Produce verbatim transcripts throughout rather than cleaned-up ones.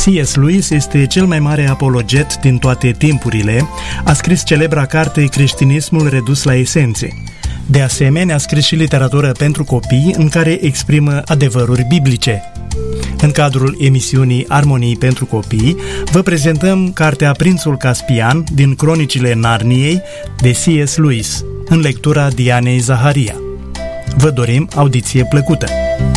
C S. Lewis este cel mai mare apologet din toate timpurile, a scris celebra carte Creștinismul redus la esențe. De asemenea, a scris și literatură pentru copii în care exprimă adevăruri biblice. În cadrul emisiunii Armonii pentru copii, vă prezentăm cartea Prințul Caspian din Cronicile Narniei de C S. Lewis, în lectura Dianei Zaharia. Vă dorim audiție plăcută!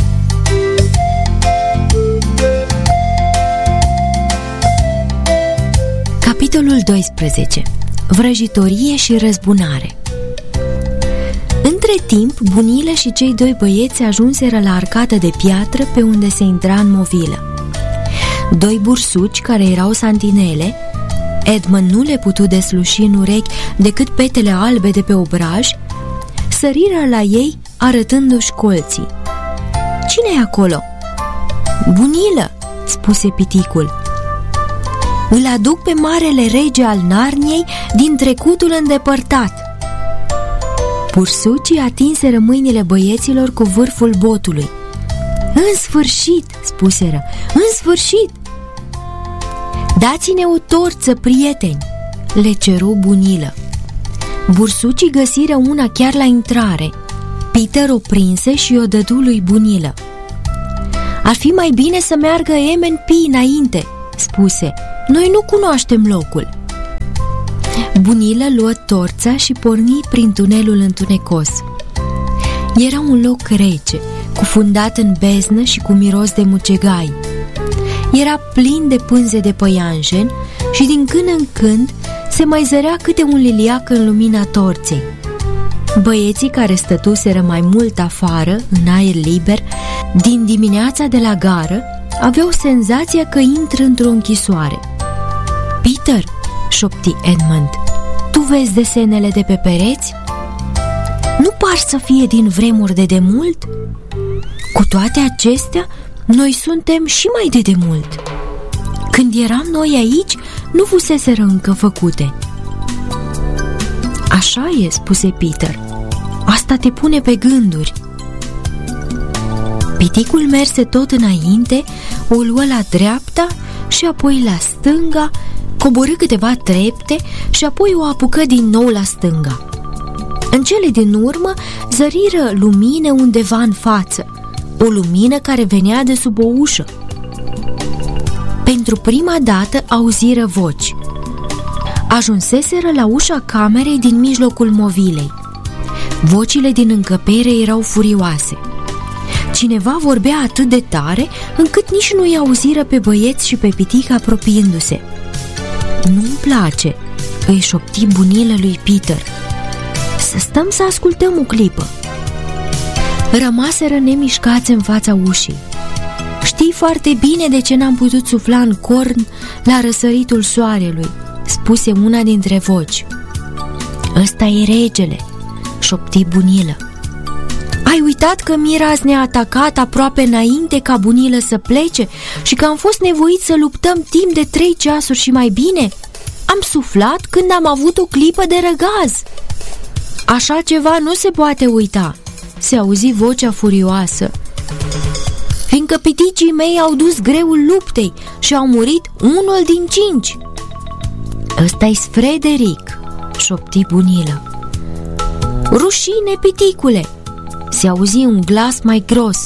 Capitolul doisprezece. Vrăjitorie și răzbunare. Între timp, bunile și cei doi băieți ajunseră la arcada de piatră pe unde se intra în movilă. Doi bursuci, care erau santinele, Edmund nu le putu desluși în urechi decât petele albe de pe obraj, săriră la ei arătându-și colții. "Cine e acolo?" "Bunilă," spuse piticul. "Îl aduc pe marele rege al Narniei din trecutul îndepărtat." Bursucii atinseră mâinile băieților cu vârful botului. "În sfârșit," spuseră, "în sfârșit!" "Dați-ne o torță, prieteni," le ceru bunilă. Bursucii găsiră una chiar la intrare. Peter o prinse și o dădu lui bunilă. "Ar fi mai bine să meargă M and P înainte," spuse. "Noi nu cunoaștem locul." Bunilă luă torța și porni prin tunelul întunecos. Era un loc rece, cufundat în beznă și cu miros de mucegai. Era plin de pânze de păianjen și din când în când se mai zărea câte un liliac în lumina torței. Băieții care stătuseră mai mult afară, în aer liber, din dimineața de la gară, aveau senzația că intră într-o închisoare. "Peter," șopti Edmund, "tu vezi desenele de pe pereți? Nu par să fie din vremuri de demult? Cu toate acestea, noi suntem și mai de demult. Când eram noi aici, nu fuseseră încă făcute." "Așa e," spuse Peter. "Asta te pune pe gânduri." Piticul merse tot înainte, o luă la dreapta și apoi la stânga, coborî câteva trepte și apoi o apucă din nou la stânga. În cele din urmă zăriră lumine undeva în față, o lumină care venea de sub o ușă. Pentru prima dată auziră voci. Ajunseseră la ușa camerei din mijlocul movilei. Vocile din încăpere erau furioase. Cineva vorbea atât de tare încât nici nu-i auziră pe băieți și pe pitic apropiindu-se. "Nu-mi place," îi șopti bunilă lui Peter. "Să stăm să ascultăm o clipă." Rămaseră nemișcați în fața ușii. "Știi foarte bine de ce n-am putut sufla în corn la răsăritul soarelui," spuse una dintre voci. "Ăsta e regele," șopti bunilă. "Ai uitat că miraz ne-a atacat aproape înainte ca bunilă să plece și că am fost nevoiți să luptăm timp de trei ceasuri și mai bine? Am suflat când am avut o clipă de răgaz." "Așa ceva nu se poate uita," se auzi vocea furioasă, "fiindcă piticii mei au dus greul luptei și au murit unul din cinci." "Ăsta-i Frederic," șopti bunilă. "Rușine, piticule!" se auzi un glas mai gros.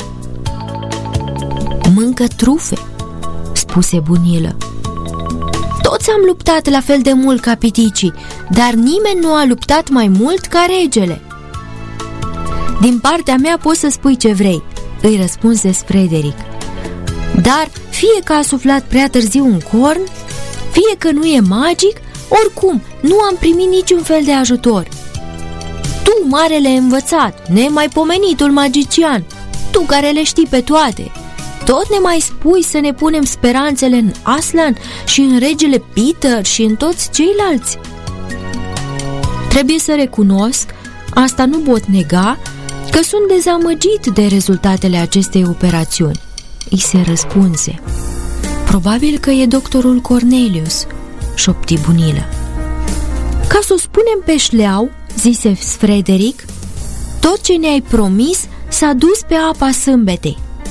"Mâncă trufe," spuse bunilă. "Toți am luptat la fel de mult ca piticii, dar nimeni nu a luptat mai mult ca regele." "Din partea mea poți să spui ce vrei," îi răspunse Frederic. "Dar fie că a suflat prea târziu un corn, fie că nu e magic, oricum nu am primit niciun fel de ajutor. Tu, marele învățat, nemaipomenitul magician, tu care le știi pe toate, tot ne mai spui să ne punem speranțele în Aslan și în regele Peter și în toți ceilalți?" "Trebuie să recunosc, asta nu pot nega, că sunt dezamăgit de rezultatele acestei operațiuni," îi se răspunse. "Probabil că e doctorul Cornelius," șopti bunilă. "Ca să o spunem pe șleau," zise Frederic, "tot ce ne-ai promis s-a dus pe apa sâmbetei.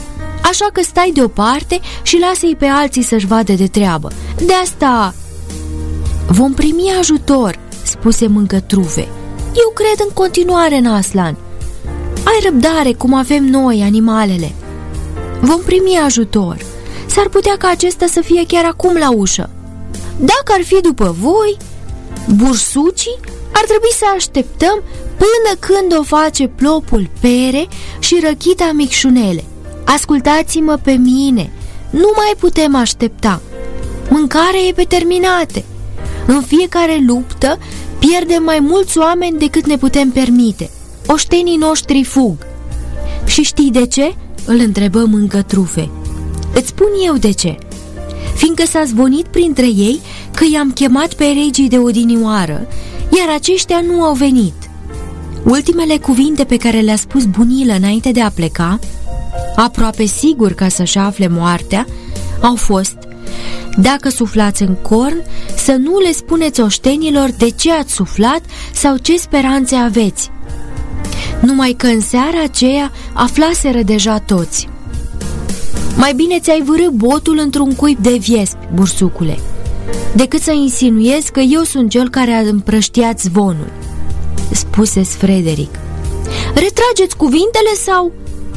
Așa că stai deoparte și lasă-i pe alții să-și vadă de treabă. De asta... Vom primi ajutor, spuse Mâncătrufe. Eu cred în continuare în Aslan. Ai răbdare cum avem noi, animalele. Vom primi ajutor. S-ar putea ca acesta să fie chiar acum la ușă. Dacă ar fi după voi, bursucii, ar trebui să așteptăm până când o face plopul Pere și Răchita Micșunele. Ascultați-mă pe mine, nu mai putem aștepta. Mâncarea e pe terminate. În fiecare luptă pierdem mai mulți oameni decât ne putem permite. Oștenii noștri fug. Și știi de ce? Îl întrebă Mâncătrufe. Îți spun eu de ce. Fiindcă s-a zvonit printre ei că i-am chemat pe regii de odinioară, iar aceștia nu au venit. Ultimele cuvinte pe care le-a spus Bunilă înainte de a pleca, aproape sigur ca să-și afle moartea, au fost: dacă suflați în corn, să nu le spuneți oștenilor de ce ați suflat sau ce speranțe aveți. Numai că în seara aceea aflaseră deja toți. Mai bine ți-ai vârâ botul într-un cuib de viespi, bursucule, decât să insinuezi că eu sunt cel care a împrăștiat zvonul, spuse Sfrederic. Retrageți cuvintele sau...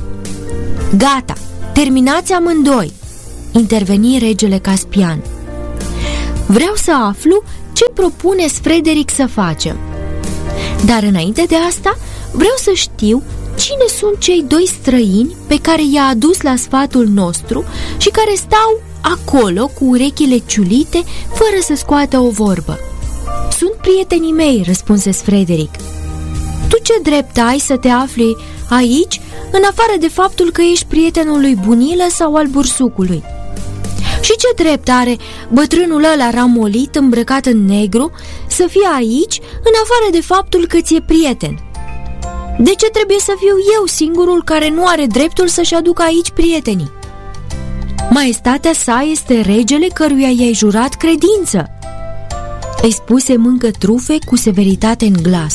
Gata, terminați amândoi, interveni regele Caspian. Vreau să aflu ce propune Sfrederic să facem. Dar înainte de asta, vreau să știu cine sunt cei doi străini pe care i-a adus la sfatul nostru și care stau acolo cu urechile ciulite, fără să scoată o vorbă. Sunt prietenii mei, răspunse Sfrederic. Tu ce drept ai să te afli aici, în afară de faptul că ești prietenul lui Bunilă sau al bursucului? Și ce drept are bătrânul ăla ramolit, îmbrăcat în negru, să fie aici, în afară de faptul că ți-e prieten? De ce trebuie să fiu eu singurul care nu are dreptul să-și aducă aici prietenii? Maestatea sa este regele căruia i-ai jurat credință, îi spuse Mâncătrufe cu severitate în glas.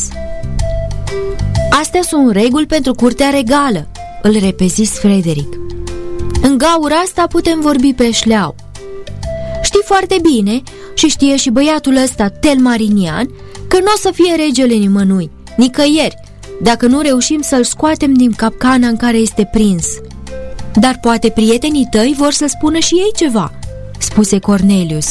Astea sunt reguli pentru curtea regală, îl repezi Sfrederic. În gaura asta putem vorbi pe șleau. Știi foarte bine, și știe și băiatul ăsta Telmarinian, că nu o să fie regele nimănui, nicăieri, dacă nu reușim să-l scoatem din capcana în care este prins. Dar poate prietenii tăi vor să spună și ei ceva, spuse Cornelius.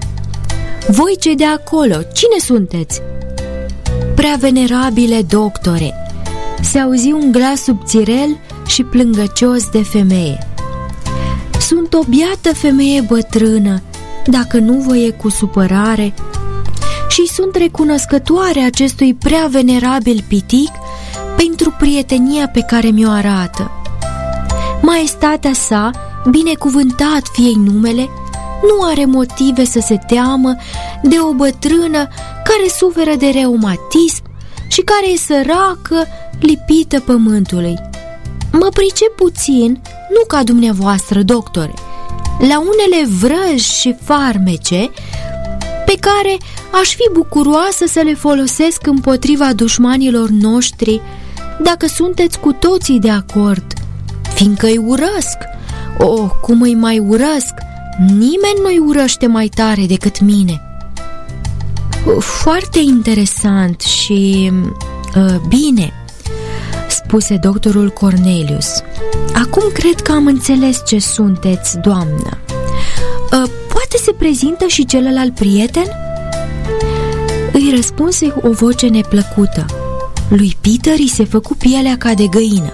Voi cei de acolo, cine sunteți? Prea venerabile doctore, se auzi un glas subțirel și plângăcios de femeie. Sunt o biată femeie bătrână, dacă nu vă e cu supărare, și sunt recunoscătoare acestui prea venerabil pitic pentru prietenia pe care mi-o arată. Maestatea sa, binecuvântat fie-i numele, nu are motive să se teamă de o bătrână care suferă de reumatism și care e săracă, lipită pământului. Mă pricep puțin, nu ca dumneavoastră, doctore, la unele vrăji și farmece pe care aș fi bucuroasă să le folosesc împotriva dușmanilor noștri, dacă sunteți cu toții de acord, fiindcă îi urăsc. Oh, cum îi mai urăsc! Nimeni nu-i urăște mai tare decât mine. Foarte interesant și uh, bine, spuse doctorul Cornelius. Acum cred că am înțeles ce sunteți, doamnă. Uh, poate se prezintă și celălalt prieten? Îi răspunse o voce neplăcută. Lui Peter îi se făcu pielea ca de găină.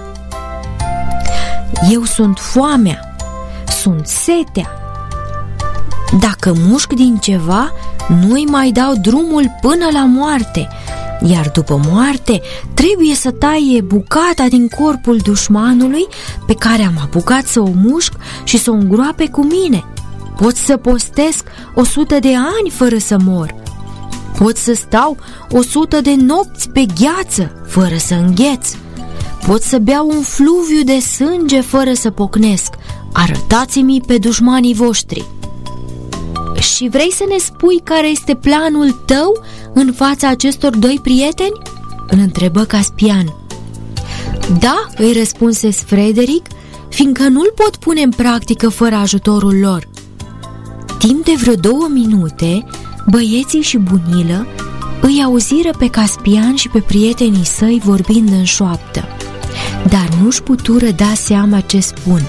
Eu sunt foamea, sunt setea. Dacă mușc din ceva, nu-i mai dau drumul până la moarte, iar după moarte trebuie să taie bucata din corpul dușmanului pe care am apucat să o mușc și să o îngroape cu mine. Pot să postesc o sută de ani fără să mor. Pot să stau o sută de nopți pe gheață fără să îngheț. Pot să beau un fluviu de sânge fără să pocnesc. Arătați-mi pe dușmanii voștri. Și vrei să ne spui care este planul tău în fața acestor doi prieteni? Îl întrebă Caspian. Da, îi răspunse Frederic, fiindcă nu-l pot pune în practică fără ajutorul lor. Timp de vreo două minute, băieții și Bunilă îi auziră pe Caspian și pe prietenii săi vorbind în șoaptă, dar nu-și putură da seama ce spun.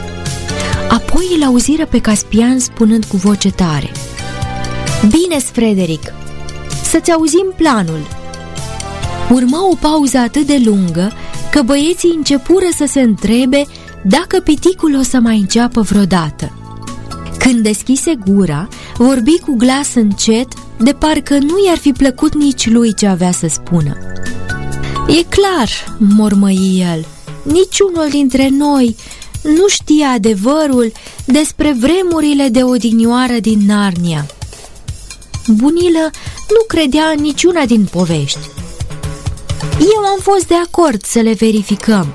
Apoi îl auziră pe Caspian spunând cu voce tare: "Bine, Frederic, să-ți auzim planul." Urma o pauză atât de lungă că băieții începură să se întrebe dacă piticul o să mai înceapă vreodată. Când deschise gura, vorbi cu glas încet, de parcă nu i-ar fi plăcut nici lui ce avea să spună. "E clar," mormăi el, "niciunul dintre noi nu știa adevărul despre vremurile de odinioară din Narnia." Bunilă nu credea în niciuna din povești. "Eu am fost de acord să le verificăm.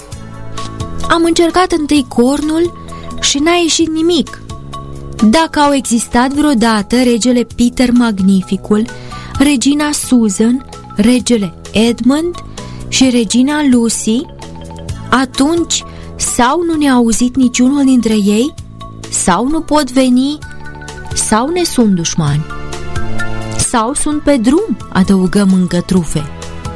Am încercat întâi cornul și n-a ieșit nimic. Dacă au existat vreodată regele Peter Magnificul, regina Susan, regele Edmund și regina Lucy, atunci sau nu ne-a auzit niciunul dintre ei, sau nu pot veni, sau ne sunt dușmani. Sau sunt pe drum," adăugă Mâncătrufe.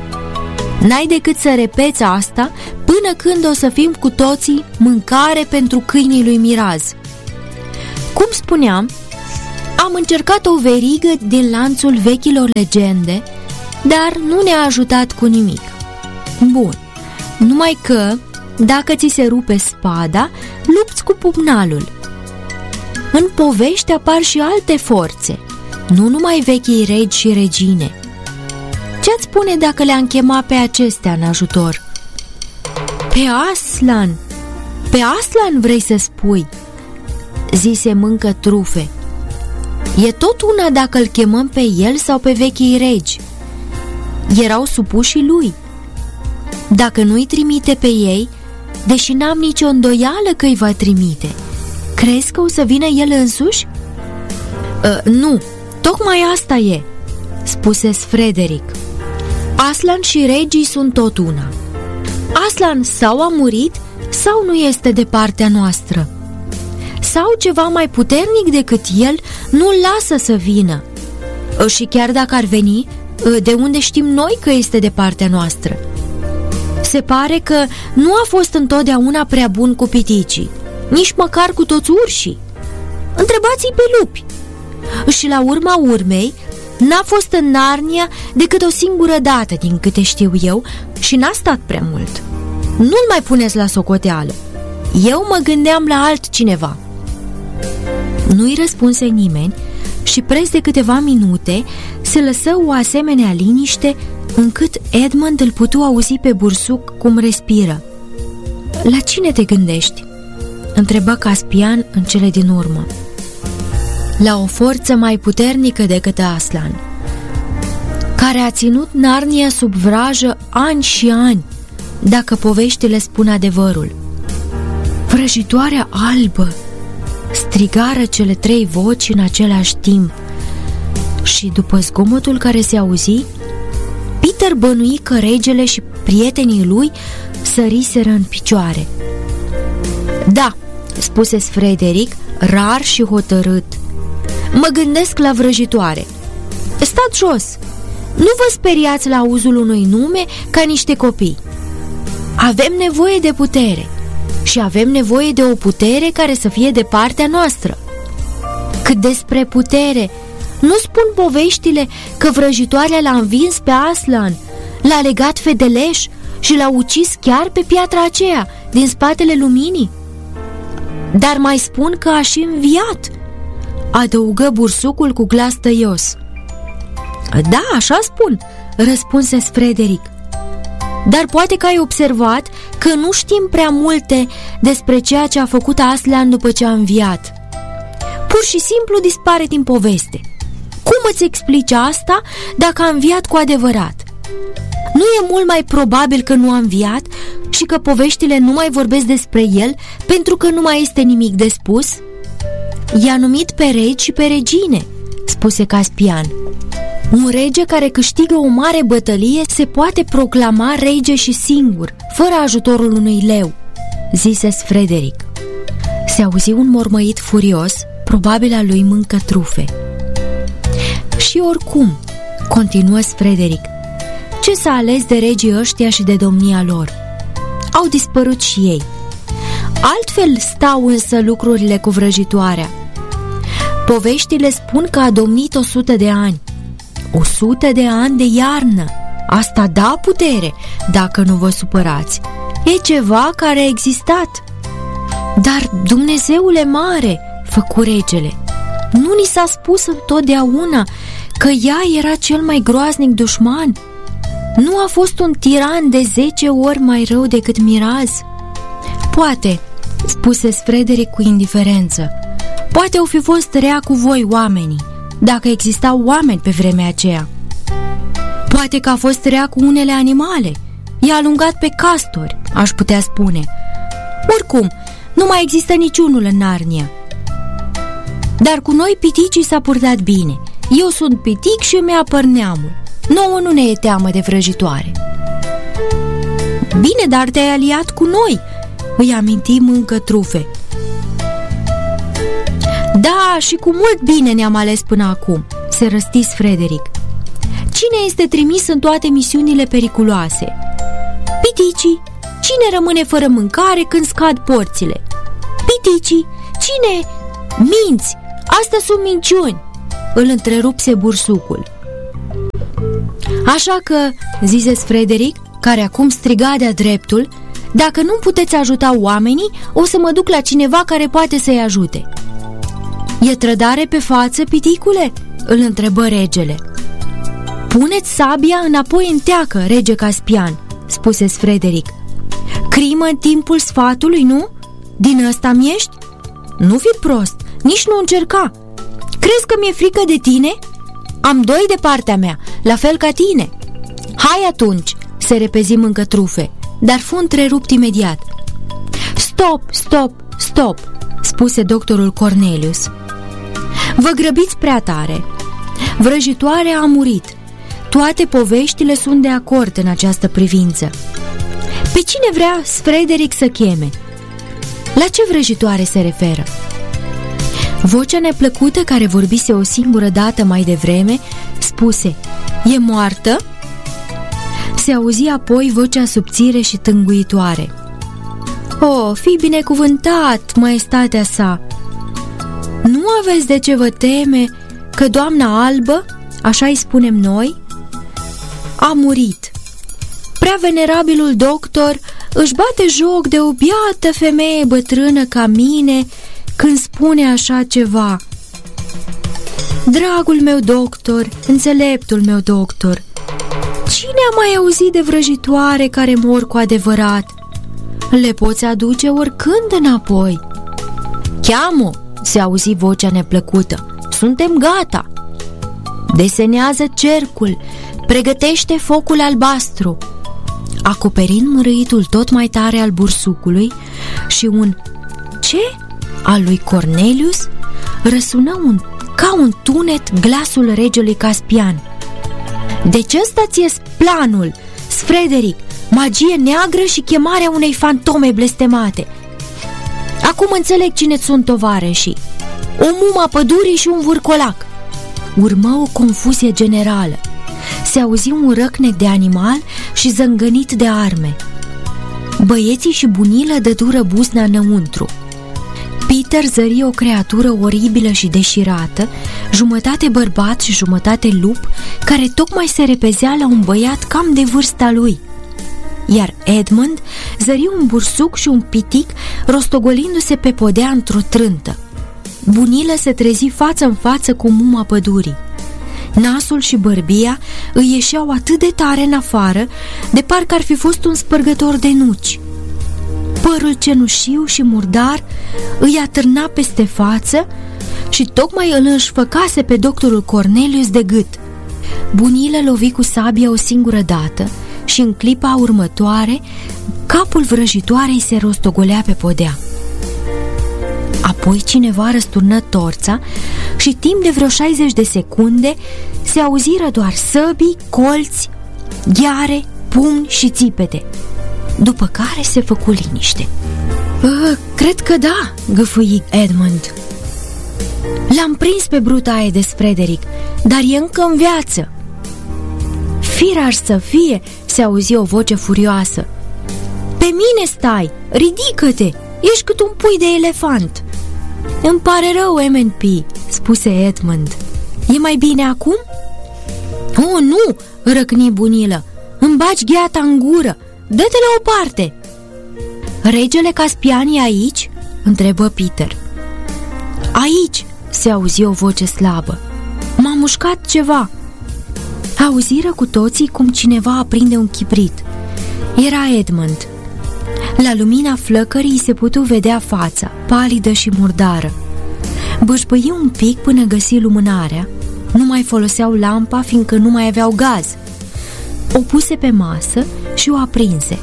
"N-ai decât să repeți asta până când o să fim cu toții mâncare pentru câinii lui Miraz." Cum spuneam, am încercat o verigă din lanțul vechilor legende, dar nu ne-a ajutat cu nimic. Bun, numai că, dacă ți se rupe spada, lupți cu pumnalul. În povești apar și alte forțe, nu numai vechii regi și regine. Ce-ați spune dacă le-am chemat pe acestea în ajutor?" "Pe Aslan! Pe Aslan vrei să spui?" zise Mâncătrufe. "E tot una dacă îl chemăm pe el sau pe vechii regi. Erau supușii lui. Dacă nu-i trimite pe ei, deși n-am nicio îndoială că îi va trimite, crezi că o să vină el însuși?" "Uh, nu, tocmai asta e," spuse Frederic. "Aslan și regii sunt tot una. Aslan sau a murit sau nu este de partea noastră. Sau ceva mai puternic decât el nu-l lasă să vină. Și chiar dacă ar veni, de unde știm noi că este de partea noastră? Se pare că nu a fost întotdeauna prea bun cu piticii, nici măcar cu toți urșii. Întrebați-i pe lupi. Și la urma urmei, n-a fost în Narnia decât o singură dată, din câte știu eu, și n-a stat prea mult. Nu-l mai puneți la socoteală. Eu mă gândeam la altcineva." Nu-i răspunse nimeni și preț de câteva minute se lăsă o asemenea liniște încât Edmund îl putu auzi pe bursuc cum respiră. "La cine te gândești?" întrebă Caspian în cele din urmă. "La o forță mai puternică decât Aslan, care a ținut Narnia sub vrajă ani și ani, dacă poveștile spun adevărul." "Vrăjitoarea albă!" strigară cele trei voci în același timp și după zgomotul care se auzi, Peter bănui că regele și prietenii lui săriseră în picioare. "Da," spuse Frederic, rar și hotărât, "mă gândesc la vrăjitoare. Stați jos, nu vă speriați la auzul unui nume ca niște copii. Avem nevoie de putere și avem nevoie de o putere care să fie de partea noastră. Cât despre putere, nu spun poveștile că vrăjitoarea l-a învins pe Aslan, l-a legat fedeleș și l-a ucis chiar pe piatra aceea din spatele luminii? Dar mai spun că a și înviat," adăugă bursucul cu glas tăios. "Da, așa spun," răspunse Frederic. "Dar poate că ai observat că nu știm prea multe despre ceea ce a făcut Aslan după ce a înviat. Pur și simplu dispare din poveste. Cum îți explici asta dacă a înviat cu adevărat? Nu e mult mai probabil că nu a înviat și că poveștile nu mai vorbesc despre el pentru că nu mai este nimic de spus?" "I-a numit pe regi și pe regine," spuse Caspian. "Un rege care câștigă o mare bătălie se poate proclama rege și singur, fără ajutorul unui leu," zise Frederic. Se auzi un mormăit furios, probabil al lui Mâncă Trufe. Și oricum, continuă Frederic, ce s-a ales de regii ăștia și de domnia lor? Au dispărut și ei. Altfel stau însă lucrurile cu vrăjitoarea. Poveștile spun că a domnit o sută de ani. O sută de ani de iarnă. Asta da putere, dacă nu vă supărați. E ceva care a existat. Dar, Dumnezeule mare, făcu regele, nu ni s-a spus întotdeauna că ea era cel mai groaznic dușman? Nu a fost un tiran de zece ori mai rău decât Miraz? Poate, spuse Frederic cu indiferență, poate o fi fost rea cu voi oamenii, dacă existau oameni pe vremea aceea. Poate că a fost rea cu unele animale, i-a alungat pe castori, aș putea spune. Oricum, nu mai există niciunul în Narnia. Dar cu noi piticii s-a purtat bine. Eu sunt pitic și îmi apăr neamul. Nouă nu ne e teamă de vrăjitoare. Bine, dar te-ai aliat cu noi, îi aminti Mâncă Trufe. Da, și cu mult bine ne-am ales până acum, se răsti Frederic. Cine este trimis în toate misiunile periculoase? Piticii. Cine rămâne fără mâncare când scad porțile? Piticii. Cine? Minți. Astea sunt minciuni, îl întrerupse bursucul. Așa că, zise Frederic, care acum striga de-a dreptul, dacă nu puteți ajuta oamenii, o să mă duc la cineva care poate să-i ajute. E trădare pe față, piticule? Îl întrebă regele. Puneți sabia înapoi în teacă, rege Caspian, spuse Frederic. Crimă în timpul sfatului, nu? Din ăsta mi-ești? Nu fi prost, nici nu încerca. Crezi că mi-e frică de tine? Am doi de partea mea, la fel ca tine. Hai atunci, se repezi Mâncă Trufe, dar fu întrerupt imediat. Stop, stop, stop, spuse doctorul Cornelius. Vă grăbiți prea tare. Vrăjitoarea a murit. Toate poveștile sunt de acord în această privință. Pe cine vrea Frederic să cheme? La ce vrăjitoare se referă? Vocea neplăcută care vorbise o singură dată mai devreme spuse: e moartă? Se auzi apoi vocea subțire și tânguitoare: O, fi binecuvântat, maestatea sa! Nu aveți de ce vă teme că doamna albă, așa-i spunem noi, a murit. Prea venerabilul doctor își bate joc de o biată femeie bătrână ca mine când spune așa ceva. Dragul meu doctor, înțeleptul meu doctor, cine a mai auzit de vrăjitoare care mor cu adevărat? Le poți aduce oricând înapoi. Cheamă, se auzi vocea neplăcută. Suntem gata. Desenează cercul, pregătește focul albastru. Acoperind mărâitul tot mai tare al bursucului și un ce? Al lui Cornelius, răsună un, ca un tunet glasul regelui Caspian. Deci ăsta ție planul, Frederic, magie neagră și chemarea unei fantome blestemate. Acum înțeleg cine sunt tovarășii. O mumă a pădurii și un vârcolac. Urmă o confuzie generală. Se auzi un răcnet de animal și zângănit de arme. Băieții și bunilă dădură buzna înăuntru. Peter zări o creatură oribilă și deșirată, jumătate bărbat și jumătate lup, care tocmai se repezea la un băiat cam de vârsta lui. Iar Edmund zări un bursuc și un pitic rostogolindu-se pe podea într-o trântă. Bunilă se trezi față în față cu muma pădurii. Nasul și bărbia îi ieșeau atât de tare în afară, de parcă ar fi fost un spărgător de nuci. Părul cenușiu și murdar îi atârna peste față și tocmai îl înșfăcase pe doctorul Cornelius de gât. Bunilă lovi cu sabia o singură dată și în clipa următoare capul vrăjitoarei se rostogolea pe podea. Apoi cineva răsturnă torța și timp de vreo șaizeci de secunde se auziră doar săbii, colți, gheare, pumni și țipete, după care se făcu liniște. Uh, cred că da, gâfâi Edmund. L-am prins pe bruta aia de Frederick, dar e încă în viață. Firar să fie, se auzi o voce furioasă. Pe mine stai, ridică-te, ești cât un pui de elefant. Îmi pare rău, M and P, spuse Edmund. E mai bine acum? Oh, nu, răcni bunilă, îmi bagi gheata în gură, dă-te la o parte. Regele Caspian e aici? Întrebă Peter. Aici, se auzi o voce slabă. M-a mușcat ceva. Auziră cu toții cum cineva aprinde un chibrit. Era Edmund. La lumina flăcării se putu vedea fața, palidă și murdară. Bâșbâi un pic până găsi lumânarea. Nu mai foloseau lampa, fiindcă nu mai aveau gaz. O puse pe masă și o aprinse.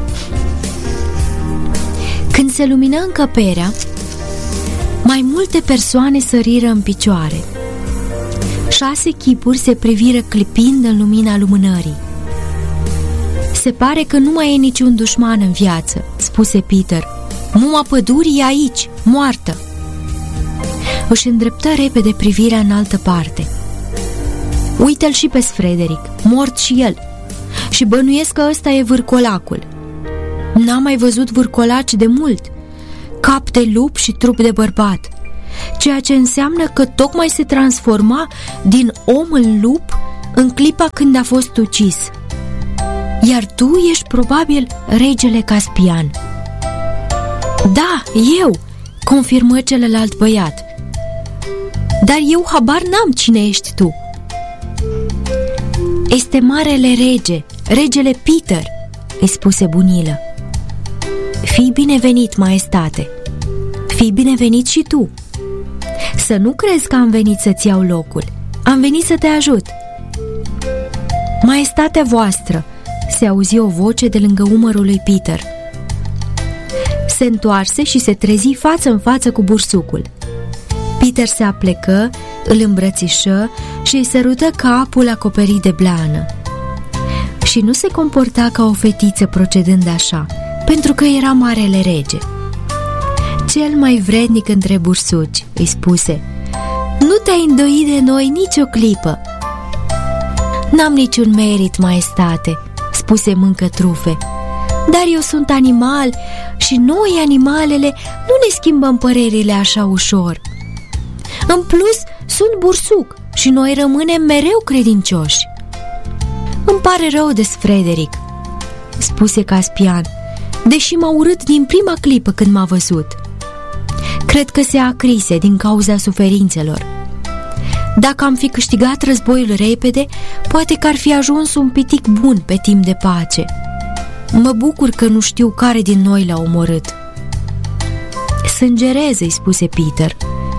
Când se lumină încăperea, mai multe persoane săriră în picioare. Șase chipuri se priviră clipind în lumina lumânării. Se pare că nu mai e niciun dușman în viață, spuse Peter. Muma pădurii e aici, moartă. Își îndreptă repede privirea în altă parte. Uită-l și pe Frederick, mort și el. Și bănuiesc că ăsta e vârcolacul. N-am mai văzut vârcolaci de mult. Cap de lup și trup de bărbat, ceea ce înseamnă că tocmai se transforma din om în lup în clipa când a fost ucis. Iar tu ești probabil regele Caspian. Da, eu, confirmă celălalt băiat. Dar eu habar n-am cine ești tu. Este marele rege, regele Peter, îi spuse bunilă. Fii binevenit, maestate. Fii binevenit și tu. Să nu crezi că am venit să-ți iau locul. Am venit să te ajut. Maestatea voastră, se auzi o voce de lângă umărul lui Peter. Se întoarse și se trezi față în față cu bursucul. Peter se aplecă, îl îmbrățișă și îi sărută capul acoperit de blană. Și nu se comporta ca o fetiță procedând așa, pentru că era marele rege. Cel mai vrednic între bursuci, îi spuse. Nu te-ai îndoit de noi nicio clipă. N-am niciun merit, maestate, spuse Mâncătrufe. Dar eu sunt animal și noi, animalele, nu ne schimbăm părerile așa ușor. În plus, sunt bursuc și noi rămânem mereu credincioși. Îmi pare rău de Frederick, spuse Caspian, deși m-a urât din prima clipă când m-a văzut. Cred că se acrise din cauza suferințelor. Dacă am fi câștigat războiul repede, poate că ar fi ajuns un pitic bun pe timp de pace. Mă bucur că nu știu care din noi l-a omorât. Sângerez, îi spuse Peter.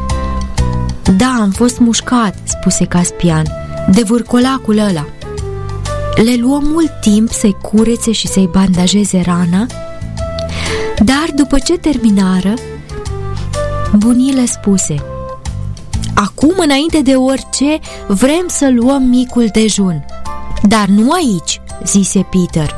Da, am fost mușcat, spuse Caspian, de vârcolacul ăla. Le luă mult timp să-i curețe și să-i bandajeze rana, dar după ce terminară, bunile spuse: acum, înainte de orice, vrem să luăm micul dejun. Dar nu aici, zise Peter.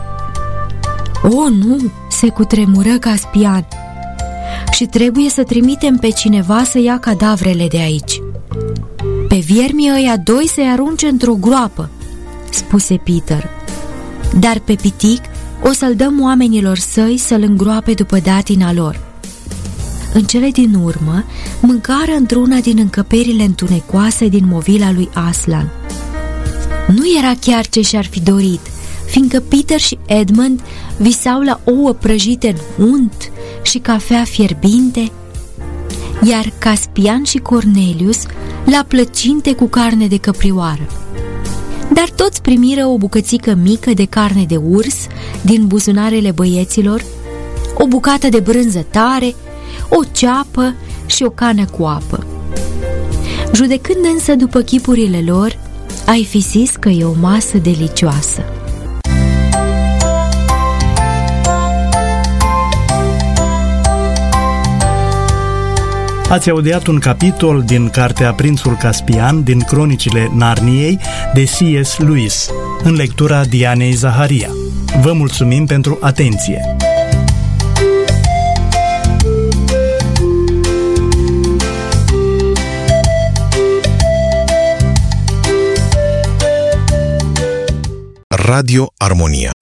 O, nu, se cutremură Caspian. Și trebuie să trimitem pe cineva să ia cadavrele de aici. Pe viermii ăia doi să-i arunce într-o groapă, spuse Peter. Dar pe pitic o să-l dăm oamenilor săi să-l îngroape după datina lor. În cele din urmă, mâncară într-una din încăperile întunecoase din movila lui Aslan. Nu era chiar ce și-ar fi dorit, fiindcă Peter și Edmund visau la ouă prăjite în unt și cafea fierbinte, iar Caspian și Cornelius la plăcinte cu carne de căprioară. Dar toți primiră o bucățică mică de carne de urs din buzunarele băieților, o bucată de brânză tare, o ceapă și o cană cu apă. Judecând însă după chipurile lor, ai fi zis că e o masă delicioasă. Ați audiat un capitol din cartea Prințul Caspian din Cronicile Narniei de C S Lewis, în lectura Dianei Zaharia. Vă mulțumim pentru atenție! Radio Armonia.